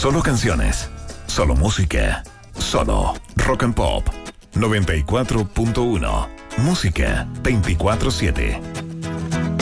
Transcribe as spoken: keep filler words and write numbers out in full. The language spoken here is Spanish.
Solo canciones, solo música, solo Rock and Pop. noventa y cuatro punto uno. Música veinticuatro siete.